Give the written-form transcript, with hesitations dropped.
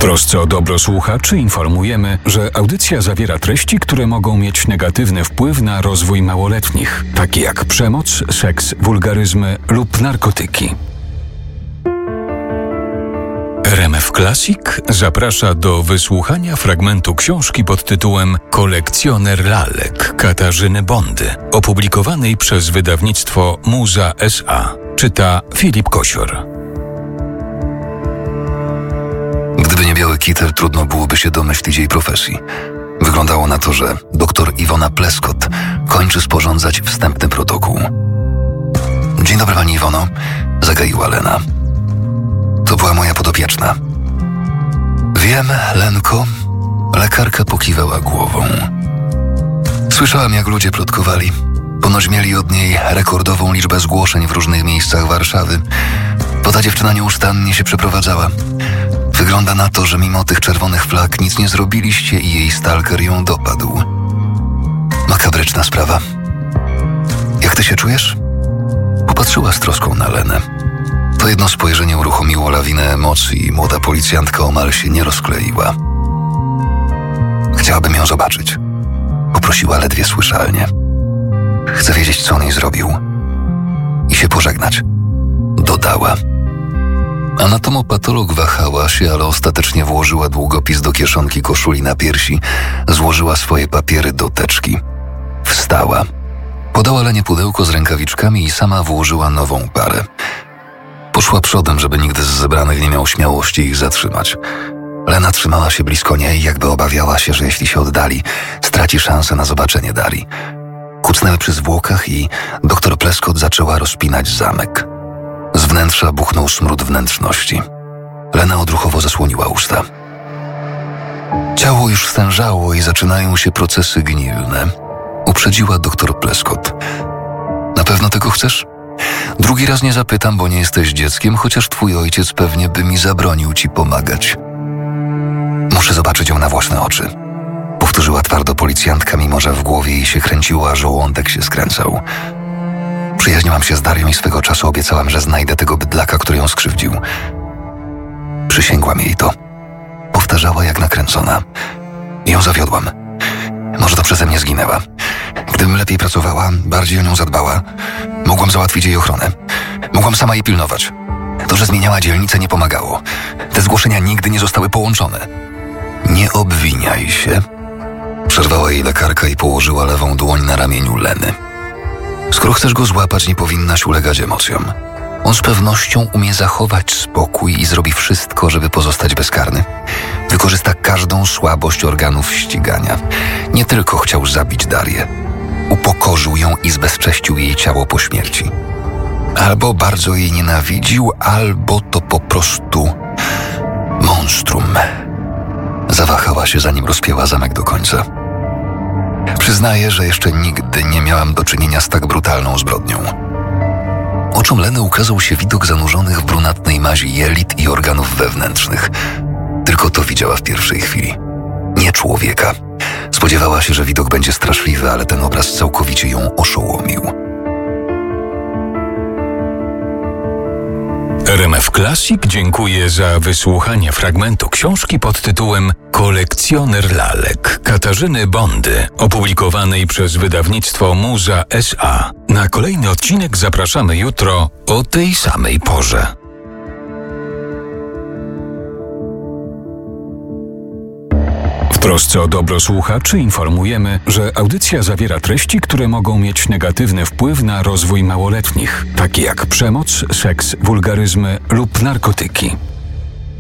trosce o dobro słuchaczy informujemy, że audycja zawiera treści, które mogą mieć negatywny wpływ na rozwój małoletnich, takie jak przemoc, seks, wulgaryzmy lub narkotyki. RMF Classic zaprasza do wysłuchania fragmentu książki pod tytułem Kolekcjoner lalek Katarzyny Bondy, opublikowanej przez wydawnictwo Muza S.A. Czyta Filip Kosior. Gdyby nie biały kitel, trudno byłoby się domyślić jej profesji. Wyglądało na to, że dr Iwona Pleskot kończy sporządzać wstępny protokół. Dzień dobry, pani Iwono, zagaiła Lena. To była moja podopieczna. Wiem, Lenko, lekarka pokiwała głową. Słyszałam, jak ludzie plotkowali. Ponoć mieli od niej rekordową liczbę zgłoszeń w różnych miejscach Warszawy, bo ta dziewczyna nieustannie się przeprowadzała. Wygląda na to, że mimo tych czerwonych flag nic nie zrobiliście i jej stalker ją dopadł. Makabryczna sprawa. Jak ty się czujesz? Popatrzyła z troską na Lenę. To jedno spojrzenie uruchomiło lawinę emocji i młoda policjantka omal się nie rozkleiła. Chciałabym ją zobaczyć. Poprosiła ledwie słyszalnie. Chcę wiedzieć, co on jej zrobił. I się pożegnać. Dodała. Anatomopatolog wahała się, ale ostatecznie włożyła długopis do kieszonki koszuli na piersi, złożyła swoje papiery do teczki. Wstała. Podała Lenie pudełko z rękawiczkami i sama włożyła nową parę. Poszła przodem, żeby nikt z zebranych nie miał śmiałości ich zatrzymać. Lena trzymała się blisko niej, jakby obawiała się, że jeśli się oddali, straci szansę na zobaczenie Darii. Kucnęły przy zwłokach i dr Pleskot zaczęła rozpinać zamek. Z wnętrza buchnął smród wnętrzności. Lena odruchowo zasłoniła usta. Ciało już stężało i zaczynają się procesy gnilne. Uprzedziła dr Pleskot. Na pewno tego chcesz? Drugi raz nie zapytam, bo nie jesteś dzieckiem, chociaż twój ojciec pewnie by mi zabronił ci pomagać. Muszę zobaczyć ją na własne oczy. Powtórzyła twardo policjantka, mimo że w głowie jej się kręciło, a żołądek się skręcał. Przyjaźniłam się z Darią i swego czasu obiecałam, że znajdę tego bydlaka, który ją skrzywdził. Przysięgłam jej to. Powtarzała jak nakręcona. I ją zawiodłam. Może to przeze mnie zginęła. Gdybym lepiej pracowała, bardziej o nią zadbała, mogłam załatwić jej ochronę. Mogłam sama jej pilnować. To, że zmieniała dzielnicę, nie pomagało. Te zgłoszenia nigdy nie zostały połączone. Nie obwiniaj się. Przerwała jej lekarka i położyła lewą dłoń na ramieniu Leny. Skoro chcesz go złapać, nie powinnaś ulegać emocjom. On z pewnością umie zachować spokój i zrobi wszystko, żeby pozostać bezkarny. Wykorzysta każdą słabość organów ścigania. Nie tylko chciał zabić Darię. Upokorzył ją i zbezcześcił jej ciało po śmierci. Albo bardzo jej nienawidził, albo to po prostu monstrum. Zawahała się, zanim rozpięła zamek do końca. Przyznaję, że jeszcze nigdy nie miałam do czynienia z tak brutalną zbrodnią. Oczom Leny ukazał się widok zanurzonych w brunatnej mazi jelit i organów wewnętrznych. Tylko to widziała w pierwszej chwili. Nie człowieka. Spodziewała się, że widok będzie straszliwy, ale ten obraz całkowicie ją oszołomił. RMF Classic dziękuję za wysłuchanie fragmentu książki pod tytułem Kolekcjoner lalek Katarzyny Bondy, opublikowanej przez wydawnictwo Muza S.A. Na kolejny odcinek zapraszamy jutro o tej samej porze. W trosce o dobro słuchaczy informujemy, że audycja zawiera treści, które mogą mieć negatywny wpływ na rozwój małoletnich, takie jak przemoc, seks, wulgaryzmy lub narkotyki.